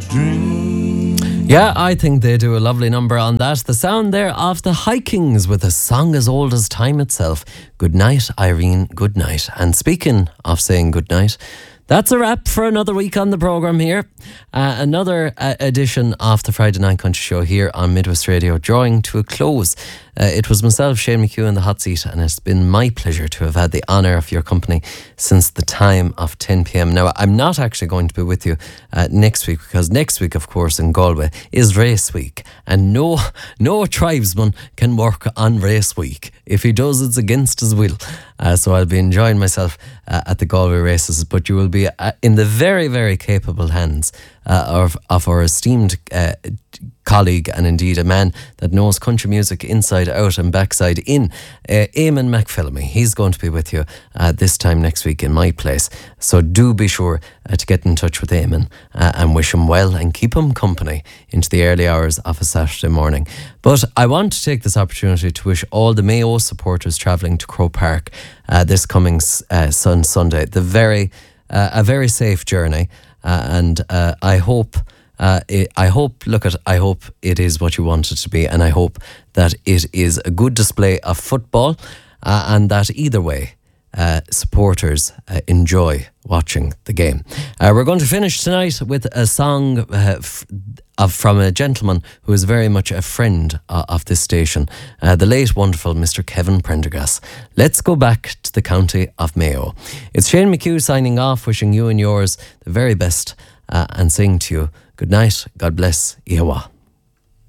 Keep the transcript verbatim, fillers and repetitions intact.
dream. Yeah, I think they do a lovely number on that. The sound there of the Hikings with a song as old as time itself. Good night, Irene, good night. And speaking of saying good night, that's a wrap for another week on the programme here. Uh, another uh, edition of the Friday Night Country Show here on Midwest Radio, drawing to a close. Uh, it was myself, Shane McHugh, in the hot seat, and it's been my pleasure to have had the honour of your company since the time of ten p.m. Now, I'm not actually going to be with you uh, next week, because next week, of course, in Galway is race week, and no, no tribesman can work on race week. If he does, it's against his will. Uh, so I'll be enjoying myself uh, at the Galway races, but you will be uh, in the very, very capable hands uh, of, of our esteemed uh, colleague, and indeed a man that knows country music inside out and backside in, uh, Eamon McPhillamy. He's going to be with you uh, this time next week in my place. So do be sure uh, to get in touch with Eamon uh, and wish him well and keep him company into the early hours of a Saturday morning. But I want to take this opportunity to wish all the Mayo supporters travelling to Croke Park uh, this coming uh, sun Sunday the very uh, a very safe journey, uh, and uh, I hope. Uh, it, I hope, look at, I hope it is what you want it to be, and I hope that it is a good display of football, uh, and that either way, uh, supporters uh, enjoy watching the game. Uh, we're going to finish tonight with a song uh, f- of, from a gentleman who is very much a friend uh, of this station, uh, the late wonderful Mister Kevin Prendergast. Let's go back to the county of Mayo. It's Shane McHugh signing off, wishing you and yours the very best, uh, and saying to you, good night, God bless, Ihawa.